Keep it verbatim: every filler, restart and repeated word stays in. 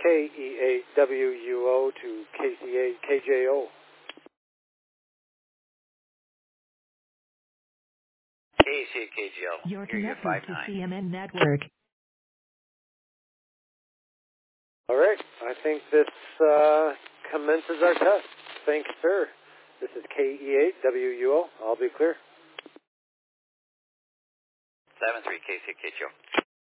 K E eight W U O to K C eight K J O. K C eight K J O. You're Here you connected five to nine. C M N Network. All right, I think this uh, commences our test. Thanks, sir. This is K E eight W U O. I'll be clear. seven three K C eight K J O.